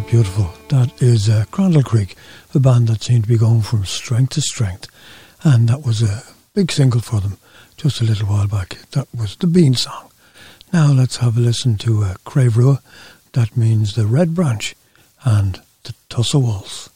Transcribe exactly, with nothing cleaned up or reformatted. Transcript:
beautiful. That is uh, Crandall Creek, the band that seemed to be going from strength to strength. And that was a big single for them just a little while back. That was the Bean Song. Now let's have a listen to uh, Crave Rua. That means the Red Branch and the Tussa Waltz.